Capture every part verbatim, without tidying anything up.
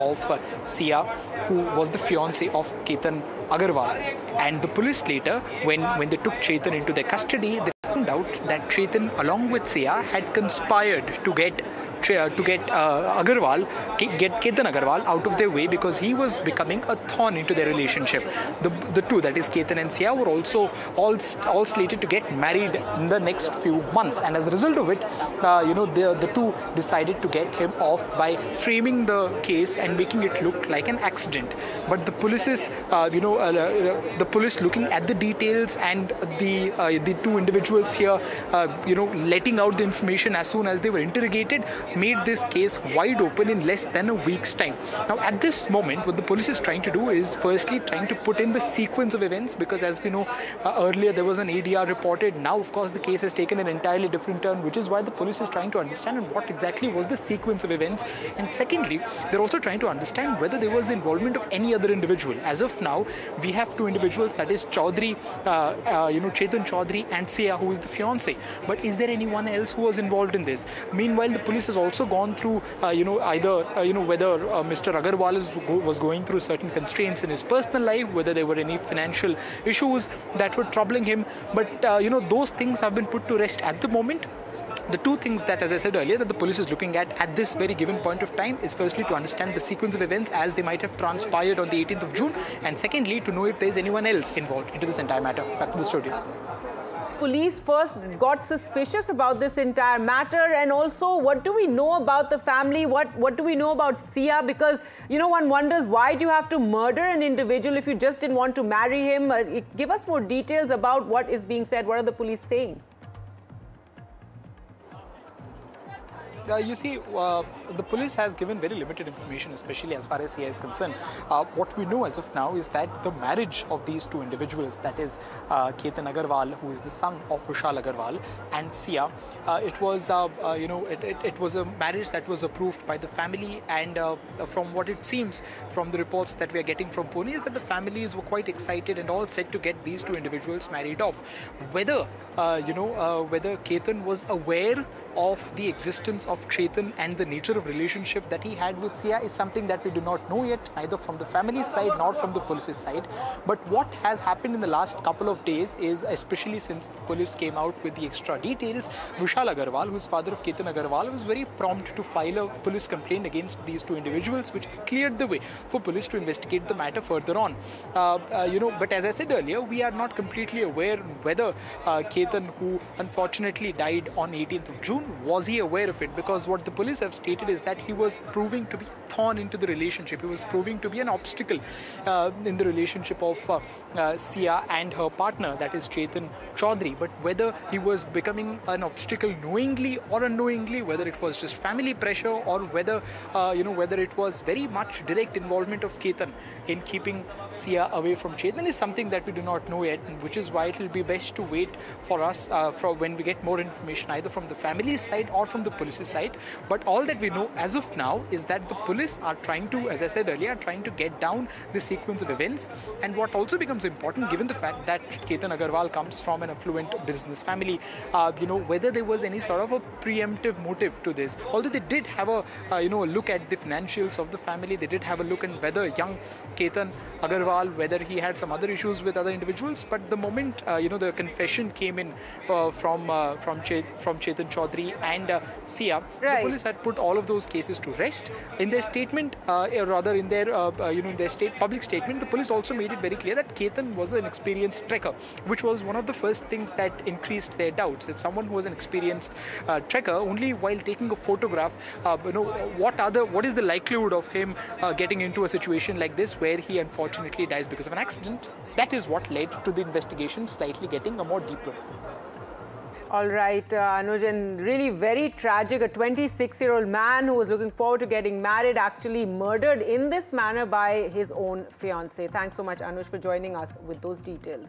of uh, Sia, who was the fiance of Ketan Agarwal. And the police later, when, when they took Chetan into their custody, they found out that Chetan, along with Sia, had conspired to get to get uh, Agarwal, get Ketan Agarwal out of their way because he was becoming a thorn into their relationship. The the two, that is Ketan and Sia, were also all all slated to get married in the next few months, and as a result of it, uh, you know, the the two decided to get him off by framing the case and making it look like an accident. But the police is, uh, you know, uh, the police looking at the details and the uh, the two individuals here, uh, you know, letting out the information as soon as they were interrogated, made this case wide open in less than a week's time. Now, at this moment, what the police is trying to do is firstly trying to put in the sequence of events, because as we know, uh, earlier there was an A D R reported. Now, of course, the case has taken an entirely different turn, which is why the police is trying to understand what exactly was the sequence of events. And secondly, they're also trying to understand whether there was the involvement of any other individual. As of now, we have two individuals, that is Chaudhary, uh, uh, you know, Chetan Chaudhary and Sia, who is the fiance. But is there anyone else who was involved in this? Meanwhile, the police has also gone through, uh, you know, either, uh, you know, whether uh, Mister Agarwal is, was going through certain constraints in his personal life, whether there were any financial issues that were troubling him. But, uh, you know, those things have been put to rest at the moment. The two things that, as I said earlier, that the police is looking at at this very given point of time is firstly to understand the sequence of events as they might have transpired on the eighteenth of June, and secondly to know if there is anyone else involved into this entire matter. Back to the studio. Police first got suspicious about this entire matter, and also what do we know about the family? What what do we know about Sia? Because, you know, one wonders, why do you have to murder an individual if you just didn't want to marry him? Uh, give us more details about what is being said. What are the police saying? Uh, you see, uh, the police has given very limited information, especially as far as Sia is concerned. Uh, what we know as of now is that the marriage of these two individuals, that is uh, Ketan Agarwal, who is the son of Vishal Agarwal, and Sia, uh, it was, uh, uh, you know, it, it, it was a marriage that was approved by the family, and uh, from what it seems, from the reports that we are getting from Pune, is that the families were quite excited and all set to get these two individuals married off. Whether, uh, you know, uh, whether Ketan was aware of the existence of Chetan and the nature of relationship that he had with Sia is something that we do not know yet, neither from the family side nor from the police's side. But what has happened in the last couple of days is, especially since the police came out with the extra details, Vishal Agarwal, who is father of Ketan Agarwal, was very prompt to file a police complaint against these two individuals, which has cleared the way for police to investigate the matter further on. Uh, uh, you know, but as I said earlier, we are not completely aware whether uh, Ketan, who unfortunately died on eighteenth of June, was he aware of it? Because what the police have stated is that he was proving to be a thorn into the relationship. He was proving to be an obstacle uh, in the relationship of uh, uh, Sia and her partner, that is Chetan Chaudhary. But whether he was becoming an obstacle knowingly or unknowingly, whether it was just family pressure or whether, uh, you know, whether it was very much direct involvement of Ketan in keeping Sia away from Chetan is something that we do not know yet, which is why it will be best to wait for us uh, for when we get more information, either from the family side or from the police's side. But all that we know as of now is that the police are trying to, as I said earlier, trying to get down the sequence of events. And what also becomes important, given the fact that Ketan Agarwal comes from an affluent business family, uh, you know, whether there was any sort of a preemptive motive to this. Although they did have a, uh, you know, a look at the financials of the family, they did have a look at whether young Ketan Agarwal, whether he had some other issues with other individuals. But the moment, uh, you know, the confession came in uh, from uh, from, Chet from Chetan Chaudhary and uh, Sia, right, the police had put all of those cases to rest. In their statement, uh, or rather in their, uh, uh, you know, in their state public statement, the police also made it very clear that Ketan was an experienced trekker, which was one of the first things that increased their doubts. That someone who was an experienced uh, trekker, only while taking a photograph, uh, you know, what are the, what is the likelihood of him uh, getting into a situation like this where he unfortunately dies because of an accident? That is what led to the investigation slightly getting a more deeper. All right, uh, Anuj, and really very tragic. A twenty-six-year-old man who was looking forward to getting married actually murdered in this manner by his own fiancée. Thanks so much, Anuj, for joining us with those details.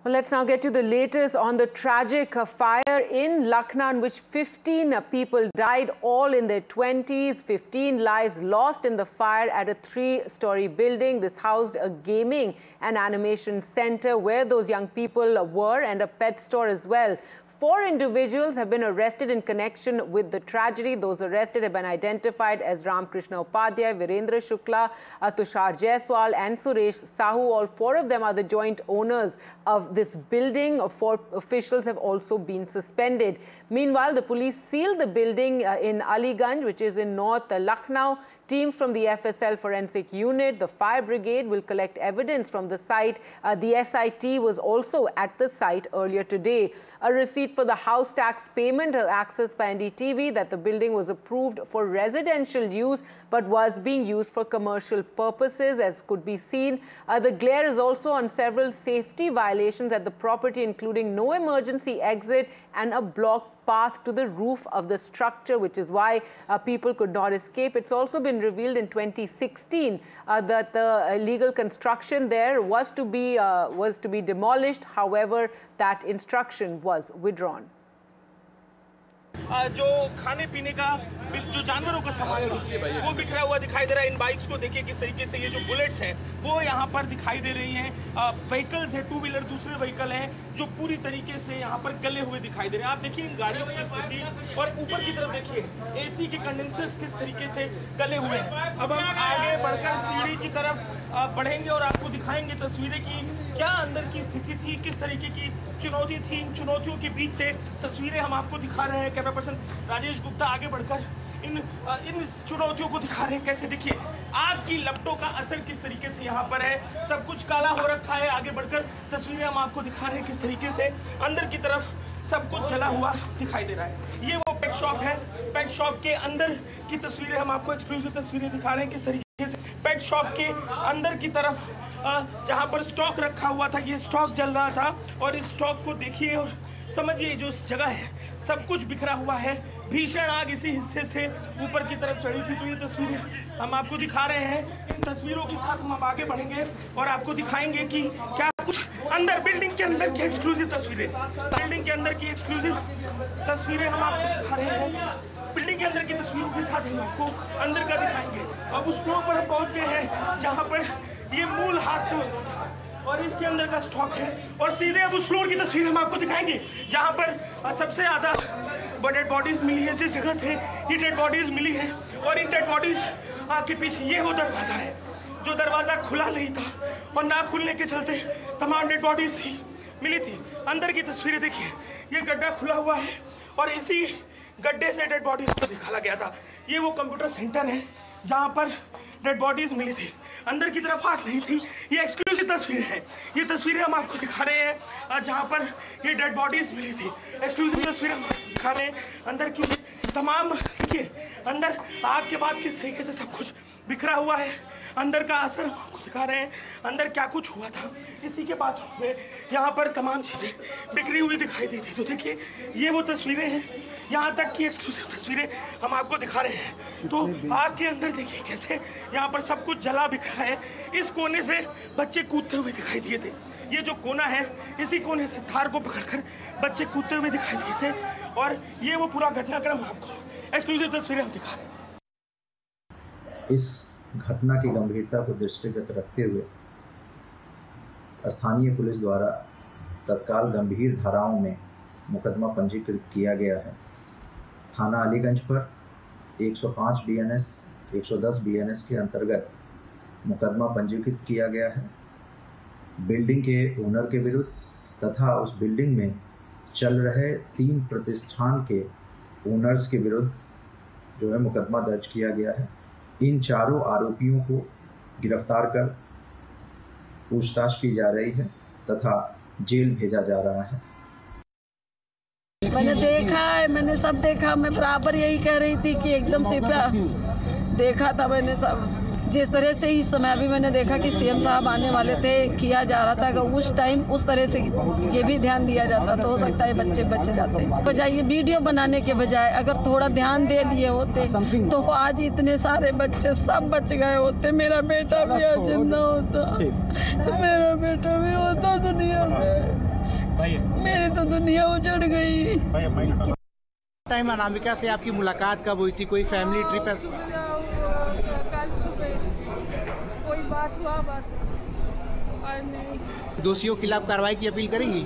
Well, let's now get to the latest on the tragic uh, fire in Lucknow in which fifteen uh, people died, all in their twenties, fifteen lives lost in the fire at a three-story building. This housed a gaming and animation center where those young people were, and a pet store as well. Four individuals have been arrested in connection with the tragedy. Those arrested have been identified as Ramkrishna Upadhyay, Virendra Shukla, uh, Tushar Jaiswal and Suresh Sahu. All four of them are the joint owners of this building. Four officials have also been suspended. Meanwhile, the police sealed the building uh, in Aliganj, which is in North uh, Lucknow. Teams from the F S L Forensic Unit, the Fire Brigade will collect evidence from the site. Uh, the S I T was also at the site earlier today. A receipt for the house tax payment accessed by N D T V that the building was approved for residential use but was being used for commercial purposes, as could be seen. Uh, the glare is also on several safety violations at the property, including no emergency exit and a blocked path to the roof of the structure, which is why uh, people could not escape. It's also been revealed in twenty sixteen uh, that the illegal construction there was to be uh, was to be demolished. However, that instruction was withdrawn. जो खाने पीने का जो जानवरों का सामान है वो बिखरा हुआ दिखाई दे रहा है। इन बाइक्स को देखिए किस तरीके से ये जो बुलेट्स हैं वो यहाँ पर दिखाई दे रही हैं। व्हीकल्स हैं, टू व्हीलर दूसरे व्हीकल हैं जो पूरी तरीके से यहाँ पर गले हुए दिखाई दे रहे हैं। आप देखिए इन गाड़ियों की स्थिति, और ऊपर की तरफ देखिए एसी के कंडेंसर्स किस तरीके से गले हुए हैं। अब हम आगे बढ़कर सीढ़ी की तरफ बढ़ेंगे और आपको दिखाएंगे तस्वीरें की क्या अंदर की स्थिति थी, किस तरीके की चुनौती थी। इन चुनौतियों के बीच से तस्वीरें हम आपको दिखा रहे हैं। कैमरा पर्सन राजेश गुप्ता आगे बढ़कर इन इन चुनौतियों को दिखा रहे हैं। कैसे देखिए आग की लपटों का असर किस तरीके से यहाँ पर है, सब कुछ काला हो रखा है। आगे बढ़कर तस्वीरें हम आपको दिखा रहे हैं किस तरीके से अंदर की तरफ सब कुछ जला हुआ दिखाई दे रहा है। ये वो पेट शॉप है, पेट शॉप के अंदर की तस्वीरें हम आपको एक्सक्लूसिव तस्वीरें दिखा रहे हैं किस तरीके से पेट शॉप के अंदर की तरफ जहाँ पर स्टॉक रखा हुआ था, ये स्टॉक जल रहा था। और इस स्टॉक को देखिए और समझिए जो जगह है सब कुछ बिखरा हुआ है। भीषण आग इसी हिस्से से ऊपर की तरफ चढ़ी थी। तो ये तस्वीरें हम आपको दिखा रहे हैं। इन तस्वीरों के साथ हम आगे बढ़ेंगे और आपको दिखाएंगे कि क्या कुछ अंदर बिल्डिंग के अंदर की एक्सक्लूसिव तस्वीरें बिल्डिंग के अंदर की एक्सक्लूसिव तस्वीरें हम आपको दिखा रहे हैं। बिल्डिंग के अंदर की तस्वीरों के साथ हम आपको अंदर का दिखाएंगे। अब उस फ्लोर पर हम पहुंच गए हैं जहाँ पर ये मूल हादसा हुआ था और इसके अंदर का स्टॉक है। और सीधे अब उस फ्लोर की तस्वीर हम आपको दिखाएंगे जहाँ पर सबसे ज़्यादा डेड बॉडीज मिली है। जिस जगह से ये डेड बॉडीज मिली है और इन डेड बॉडीज के पीछे ये वो दरवाज़ा है जो दरवाज़ा खुला नहीं था और ना खुलने के चलते तमाम डेड बॉडीज थी मिली थी। अंदर की तस्वीरें देखिए, ये गड्ढा खुला हुआ है और इसी गड्ढे से डेड बॉडीज को निकाला गया था। ये वो कंप्यूटर सेंटर है जहाँ पर डेड बॉडीज मिली थी, अंदर की तरफ आग नहीं थी। ये एक्सक्लूसिव तस्वीरें हैं, ये तस्वीरें हम आपको दिखा रहे हैं जहाँ पर ये डेड बॉडीज मिली थी। एक्सक्लूसिव तस्वीरें हम दिखा रहे हैं अंदर की तमाम। देखिए अंदर आग के बाद किस तरीके से सब कुछ बिखरा हुआ है, अंदर का असर हम आपको दिखा रहे हैं। अंदर क्या कुछ हुआ था इसी के बाद में यहाँ पर तमाम चीज़ें बिखरी हुई दिखाई दी थी। तो देखिए ये वो तस्वीरें हैं, यहाँ तक की एक्सक्लूसिव तस्वीरें हम आपको दिखा रहे हैं। तो आग के अंदर देखिए कैसे यहाँ पर सब कुछ जला बिखरा है। इस कोने से बच्चे कूदते हुए दिखाई दिए थे। ये जो कोना है इसी कोने से थार को पकड़कर बच्चे कूदते हुए दिखाई दिए थे। और ये वो पूरा घटनाक्रम आपको एक्सक्लूसिव तस्वीरें हम दिखा रहे हैं। इस घटना की गंभीरता को दृष्टिगत रखते हुए स्थानीय पुलिस द्वारा तत्काल गंभीर धाराओं में मुकदमा पंजीकृत किया गया है। थाना अलीगंज पर एक सौ पाँच बी एन एस, एक सौ दस बी एन एस के अंतर्गत मुकदमा पंजीकृत किया गया है। बिल्डिंग के ओनर के विरुद्ध तथा उस बिल्डिंग में चल रहे तीन प्रतिष्ठान के ओनर्स के विरुद्ध जो है मुकदमा दर्ज किया गया है। इन चारों आरोपियों को गिरफ्तार कर पूछताछ की जा रही है तथा जेल भेजा जा रहा है। मैंने देखा है, मैंने सब देखा। मैं बराबर यही कह रही थी कि एकदम से देखा था मैंने सब। जिस तरह से इस समय अभी मैंने देखा कि सीएम साहब आने वाले थे, किया जा रहा था, अगर उस टाइम उस तरह से ये भी ध्यान दिया जाता तो हो सकता है बच्चे बच जाते। बजाय ये वीडियो बनाने के बजाय अगर थोड़ा ध्यान दे लिए होते तो आज इतने सारे बच्चे सब बच गए होते। मेरा बेटा भी आज जिंदा होता, मेरा बेटा भी होता दुनिया में। मेरी तो दुनिया उजड़ गई। टाइम अनामिका से आपकी मुलाकात कब हुई थी? कोई फैमिली ट्रिप है? कल सुबह कोई बात हुआ बस, और नहीं। दोषियों के खिलाफ कार्रवाई की अपील करेंगी?